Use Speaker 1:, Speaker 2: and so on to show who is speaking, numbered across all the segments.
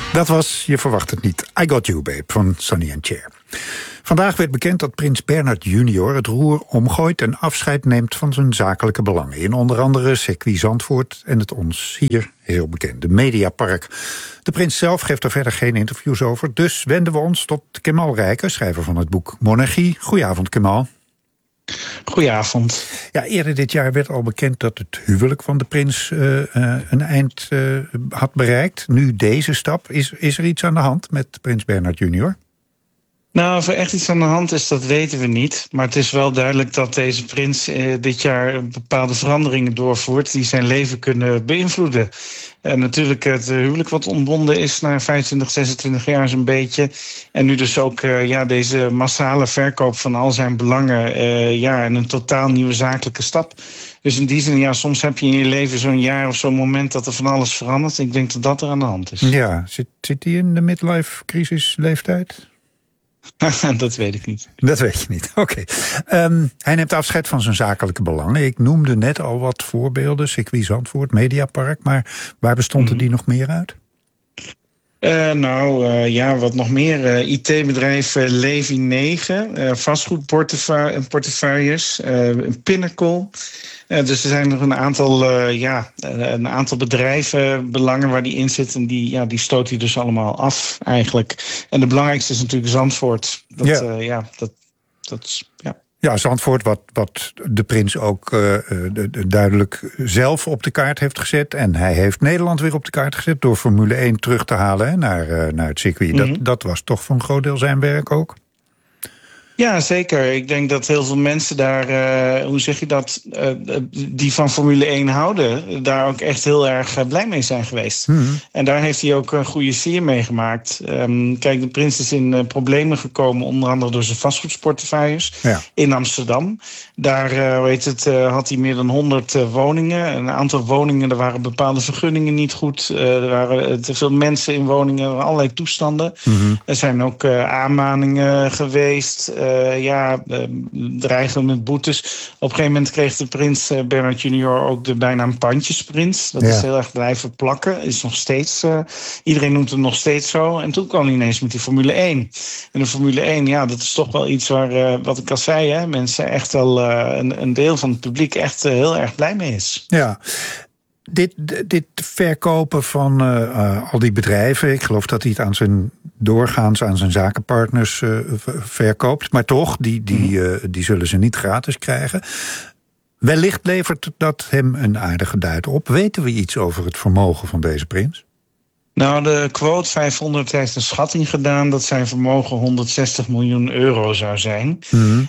Speaker 1: Dat was, je verwacht het niet, I Got You Babe van Sonny & Cher. Vandaag werd bekend dat prins Bernhard Jr. het roer omgooit en afscheid neemt van zijn zakelijke belangen. In onder andere circuit Zandvoort en het ons hier heel bekende Mediapark. De prins zelf geeft er verder geen interviews over, dus wenden we ons tot Kemal Rijker, schrijver van het boek Monarchie. Goedenavond, Kemal.
Speaker 2: Goedenavond.
Speaker 1: Ja, eerder dit jaar werd al bekend dat het huwelijk van de prins een eind had bereikt. Nu deze stap. Is er iets aan de hand met prins Bernhard Jr.?
Speaker 2: Nou, of er echt iets aan de hand is, dat weten we niet. Maar het is wel duidelijk dat deze prins dit jaar bepaalde veranderingen doorvoert die zijn leven kunnen beïnvloeden. Natuurlijk het huwelijk wat ontbonden is na 25, 26 jaar zo'n beetje. En nu dus ook deze massale verkoop van al zijn belangen en een totaal nieuwe zakelijke stap. Dus in die zin, ja, soms heb je in je leven zo'n jaar of zo'n moment dat er van alles verandert. Ik denk dat dat er aan de hand is.
Speaker 1: Ja, zit hij in de midlife crisis leeftijd?
Speaker 2: Dat weet ik niet.
Speaker 1: Dat weet je niet, oké. Hij neemt afscheid van zijn zakelijke belangen. Ik noemde net al wat voorbeelden. Circuit Zandvoort, Mediapark. Maar waar bestonden die nog meer uit?
Speaker 2: Wat nog meer. IT-bedrijf Levi 9. Vastgoedportefeuilles. Pinnacle. Dus er zijn nog een aantal bedrijven, belangen waar die in zit. En die stoot hij dus allemaal af eigenlijk. En de belangrijkste is natuurlijk Zandvoort.
Speaker 1: Ja, Zandvoort, wat de prins ook duidelijk zelf op de kaart heeft gezet. En hij heeft Nederland weer op de kaart gezet door Formule 1 terug te halen naar het circuit. Mm-hmm. Dat was toch voor een groot deel zijn werk ook?
Speaker 2: Ja, zeker. Ik denk dat heel veel mensen daar, die van Formule 1 houden, daar ook echt heel erg blij mee zijn geweest. Mm-hmm. En daar heeft hij ook een goede sier mee gemaakt. Kijk, de prins is in problemen gekomen, onder andere door zijn vastgoedportefeuilles in Amsterdam. Daar had hij meer dan 100 woningen. Een aantal woningen, er waren bepaalde vergunningen niet goed. Er waren te veel mensen in woningen, allerlei toestanden. Mm-hmm. Er zijn ook aanmaningen geweest. Dreigen met boetes. Op een gegeven moment kreeg de prins Bernhard Jr. ook de bijnaam Pandjesprins. Dat is heel erg blijven plakken. Is nog steeds, iedereen noemt hem nog steeds zo. En toen kwam hij ineens met die Formule 1. En de Formule 1, dat is toch wel iets waar, wat ik al zei, mensen echt wel, een deel van het publiek echt heel erg blij mee is.
Speaker 1: Ja. Dit verkopen van al die bedrijven, ik geloof dat hij het doorgaans aan zijn zakenpartners verkoopt. Maar toch, die zullen ze niet gratis krijgen. Wellicht levert dat hem een aardige duit op. Weten we iets over het vermogen van deze prins?
Speaker 2: Nou, de quote 500 heeft een schatting gedaan dat zijn vermogen 160 miljoen euro zou zijn. Mm-hmm.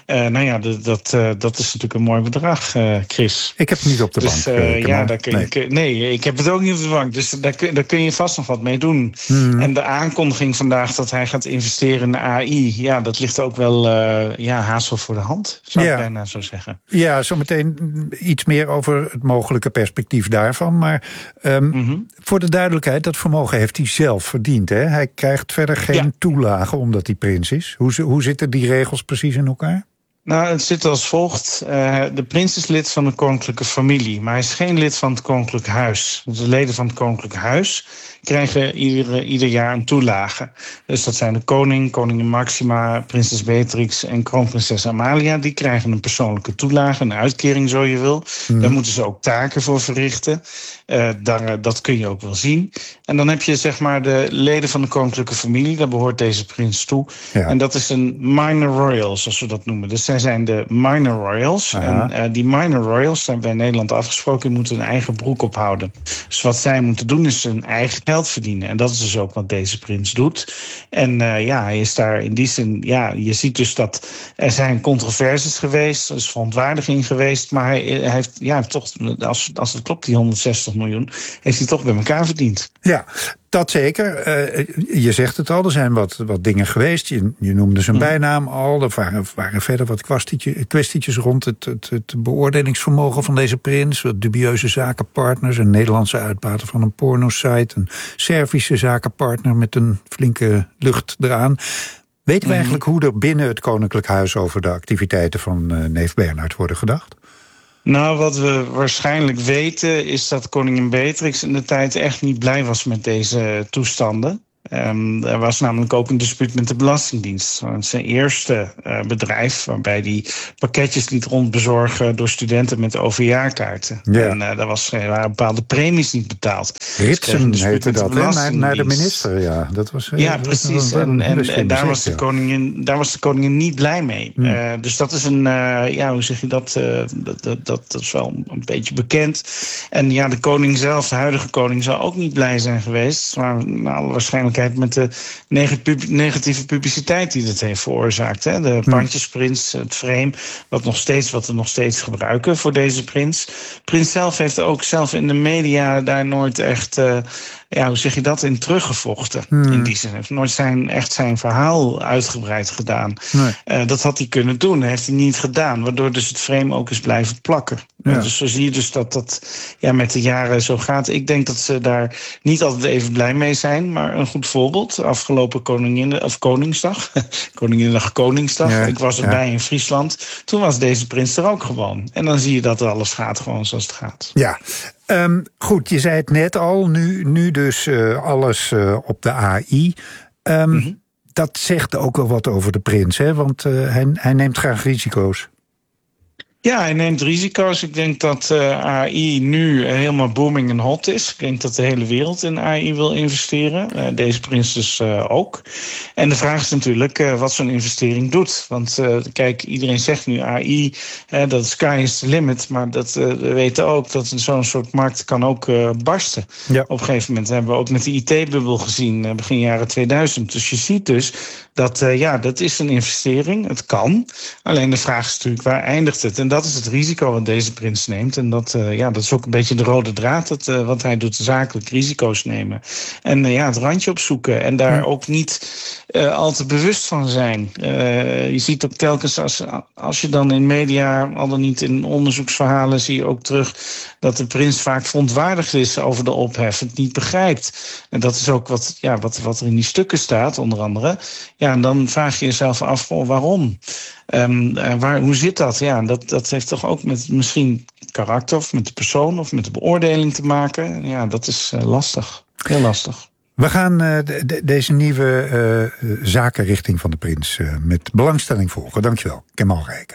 Speaker 2: Dat is natuurlijk een mooi bedrag, Chris.
Speaker 1: Ik heb het niet op de bank.
Speaker 2: Ik heb het ook niet op de bank. Dus daar kun je vast nog wat mee doen. Mm-hmm. En de aankondiging vandaag dat hij gaat investeren in de AI, dat ligt ook wel haast wel voor de hand, zou ik bijna zo zeggen.
Speaker 1: Ja, zometeen iets meer over het mogelijke perspectief daarvan. Maar voor de duidelijkheid, dat vermogen heeft hij zelf verdiend. Hè? Hij krijgt verder geen toelage omdat hij prins is. Hoe zitten die regels precies in elkaar?
Speaker 2: Nou, het zit als volgt. De prins is lid van de koninklijke familie, maar hij is geen lid van het koninklijk huis. Dus de leden van het koninklijk huis krijgen ieder jaar een toelage. Dus dat zijn de koningin Maxima, prinses Beatrix en kroonprinses Amalia. Die krijgen een persoonlijke toelage, een uitkering zo je wil. Daar moeten ze ook taken voor verrichten. Dat kun je ook wel zien. En dan heb je zeg maar de leden van de koninklijke familie. Daar behoort deze prins toe. Ja. En dat is een minor royal, zoals we dat noemen. Dus zij zijn de minor royals. En die minor royals zijn bij Nederland afgesproken. Die moeten hun eigen broek ophouden. Dus wat zij moeten doen is hun eigen geld verdienen. En dat is dus ook wat deze prins doet. En hij is daar in die zin... je ziet dus dat er zijn controversies geweest. Er is verontwaardiging geweest. Maar hij heeft toch, als het klopt, die 160 miljoen... heeft hij toch bij elkaar verdiend.
Speaker 1: Ja, dat zeker. Je zegt het al, er zijn wat dingen geweest. Je noemde zijn bijnaam al. Er waren verder wat kwestietjes rond het beoordelingsvermogen van deze prins. Wat dubieuze zakenpartners. Een Nederlandse uitbater van een pornosite. Een Servische zakenpartner met een flinke lucht eraan. Weten we eigenlijk hoe er binnen het Koninklijk Huis over de activiteiten van neef Bernhard worden gedacht?
Speaker 2: Nou, wat we waarschijnlijk weten is dat koningin Beatrix in de tijd echt niet blij was met deze toestanden. Er was namelijk ook een dispuut met de Belastingdienst. Dat is zijn eerste bedrijf waarbij hij pakketjes liet rondbezorgen door studenten met OV-jaarkaarten.
Speaker 1: Ja.
Speaker 2: En daar waren bepaalde premies niet betaald.
Speaker 1: Ritsen heette dat, hè? Naar de minister, ja. Dat was,
Speaker 2: precies. En daar was de koningin niet blij mee. Dus dat is een, hoe zeg je dat? Dat is wel een beetje bekend. En ja, de koning zelf, de huidige koning, zou ook niet blij zijn geweest. Maar naar alle waarschijnlijkheid met de negatieve publiciteit die dat heeft veroorzaakt. Hè? De pandjesprins, het frame, wat we nog steeds gebruiken voor deze prins. Prins zelf heeft ook zelf in de media daar nooit echt, hoe zeg je dat, in teruggevochten. In die zin heeft nooit zijn verhaal uitgebreid gedaan. Nee. Dat had hij kunnen doen, heeft hij niet gedaan. Waardoor dus het frame ook is blijven plakken. Ja. Dus zo zie je dus dat met de jaren zo gaat. Ik denk dat ze daar niet altijd even blij mee zijn. Maar een goed voorbeeld, afgelopen Koningsdag. Koningsdag. Ja, ik was erbij in Friesland. Toen was deze prins er ook gewoon. En dan zie je dat alles gaat gewoon zoals het gaat.
Speaker 1: Ja. Goed, je zei het net al, nu dus alles op de AI. Dat zegt ook wel wat over de prins, hè? Want hij neemt graag risico's.
Speaker 2: Ja, hij neemt risico's. Ik denk dat AI nu helemaal booming en hot is. Ik denk dat de hele wereld in AI wil investeren. Deze prins dus ook. En de vraag is natuurlijk wat zo'n investering doet. Want kijk, iedereen zegt nu AI, dat sky is the limit. Maar we weten ook dat zo'n soort markt kan ook barsten. Ja. Op een gegeven moment hebben we ook met de IT-bubbel gezien, begin jaren 2000. Dus je ziet dus dat dat is een investering. Het kan. Alleen de vraag is natuurlijk, waar eindigt het? En dat is het risico wat deze prins neemt. En dat is ook een beetje de rode draad. Wat hij doet, zakelijk risico's nemen. En het randje opzoeken. En daar ook niet al te bewust van zijn. Je ziet ook telkens, als je dan in media, al dan niet in onderzoeksverhalen, zie je ook terug dat de prins vaak verontwaardigd is over de ophef. Het niet begrijpt. En dat is ook wat er in die stukken staat, onder andere. Ja, en dan vraag je jezelf af, waarom? Hoe zit dat? Ja, dat heeft toch ook met misschien karakter of met de persoon of met de beoordeling te maken. Ja, dat is lastig. Heel lastig.
Speaker 1: We gaan deze nieuwe zakenrichting van de prins met belangstelling volgen. Dankjewel, Kemal Rijken.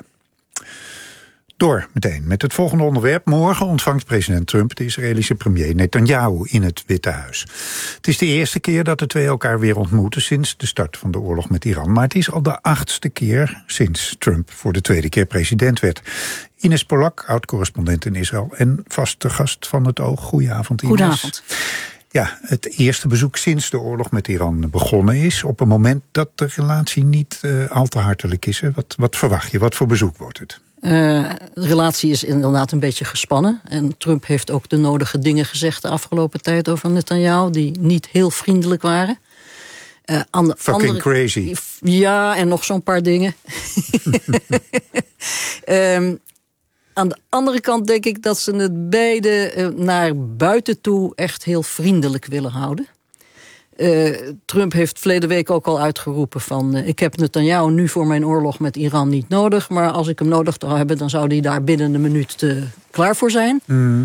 Speaker 1: Door meteen met het volgende onderwerp. Morgen ontvangt president Trump de Israëlische premier Netanyahu in het Witte Huis. Het is de eerste keer dat de twee elkaar weer ontmoeten sinds de start van de oorlog met Iran. Maar het is al de 8e keer sinds Trump voor de tweede keer president werd. Ines Polak, oud-correspondent in Israël en vaste gast van het Oog. Goedenavond, Ines.
Speaker 3: Goedenavond.
Speaker 1: Ja, het eerste bezoek sinds de oorlog met Iran begonnen is, op een moment dat de relatie niet al te hartelijk is. Hè? Wat verwacht je? Wat voor bezoek wordt het?
Speaker 3: De relatie is inderdaad een beetje gespannen. En Trump heeft ook de nodige dingen gezegd de afgelopen tijd over Netanyahu, die niet heel vriendelijk waren.
Speaker 1: Fucking crazy.
Speaker 3: Ja, en nog zo'n paar dingen. Aan de andere kant denk ik dat ze het beide naar buiten toe echt heel vriendelijk willen houden. Trump heeft verleden week ook al uitgeroepen van ik heb Netanyahu nu voor mijn oorlog met Iran niet nodig, maar als ik hem nodig zou hebben, dan zou hij daar binnen een minuut klaar voor zijn.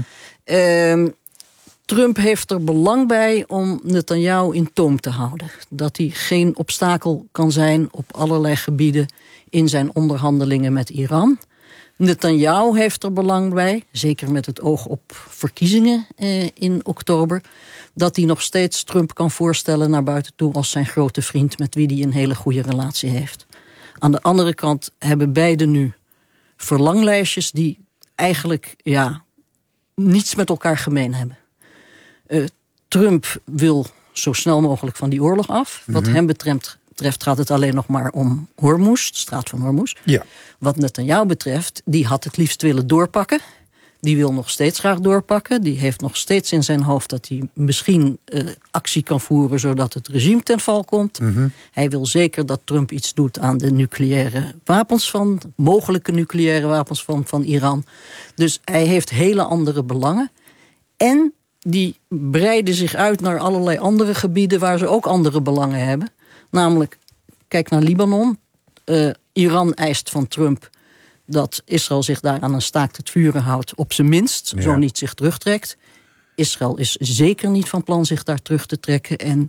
Speaker 3: Trump heeft er belang bij om Netanyahu in toom te houden. Dat hij geen obstakel kan zijn op allerlei gebieden in zijn onderhandelingen met Iran. Netanyahu heeft er belang bij, zeker met het oog op verkiezingen in oktober, dat hij nog steeds Trump kan voorstellen naar buiten toe als zijn grote vriend met wie hij een hele goede relatie heeft. Aan de andere kant hebben beiden nu verlanglijstjes die eigenlijk niets met elkaar gemeen hebben. Trump wil zo snel mogelijk van die oorlog af. Wat hem betreft gaat het alleen nog maar om Hormuz, de straat van Hormuz. Ja. Wat Netanyahu betreft, die had het liefst willen doorpakken. Die wil nog steeds graag doorpakken. Die heeft nog steeds in zijn hoofd dat hij misschien actie kan voeren zodat het regime ten val komt. Hij wil zeker dat Trump iets doet aan de nucleaire wapens mogelijke nucleaire wapens van Iran. Dus hij heeft hele andere belangen. En die breiden zich uit naar allerlei andere gebieden waar ze ook andere belangen hebben. Namelijk, kijk naar Libanon. Iran eist van Trump dat Israël zich daar aan een staakt het vuren houdt, op zijn minst, zo niet zich terugtrekt. Israël is zeker niet van plan zich daar terug te trekken. En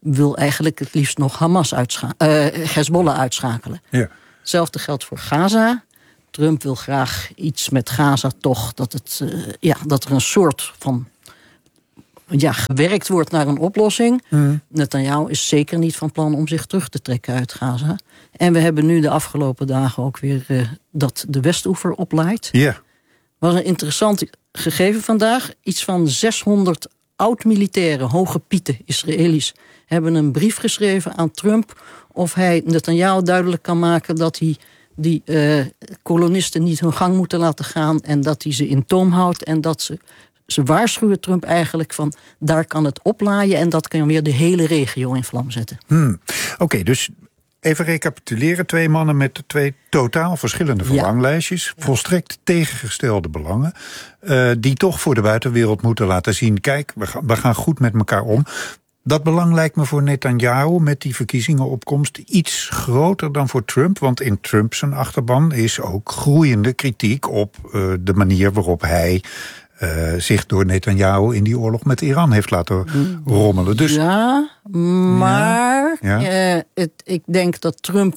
Speaker 3: wil eigenlijk het liefst nog Hezbollah uitschakelen.
Speaker 1: Ja.
Speaker 3: Hetzelfde geldt voor Gaza. Trump wil graag iets met Gaza toch, dat er een soort van gewerkt wordt naar een oplossing. Netanyahu is zeker niet van plan om zich terug te trekken uit Gaza. En we hebben nu de afgelopen dagen ook weer dat de Westoever oplaait.
Speaker 1: Ja.
Speaker 3: Was een interessant gegeven vandaag. Iets van 600 oud-militairen, hoge pieten, Israëli's, hebben een brief geschreven aan Trump of hij Netanyahu duidelijk kan maken dat hij die kolonisten niet hun gang moeten laten gaan en dat hij ze in toom houdt en dat ze waarschuwen Trump eigenlijk van daar kan het oplaaien en dat kan weer de hele regio in vlam zetten.
Speaker 1: Oké, dus even recapituleren. 2 mannen met 2 totaal verschillende verlanglijstjes. Ja. Volstrekt tegengestelde belangen. Die toch voor de buitenwereld moeten laten zien, kijk, we gaan goed met elkaar om. Dat belang lijkt me voor Netanyahu met die verkiezingenopkomst iets groter dan voor Trump. Want in Trump zijn achterban is ook groeiende kritiek op de manier waarop hij zich door Netanyahu in die oorlog met Iran heeft laten rommelen. Dus,
Speaker 3: maar ik denk dat Trump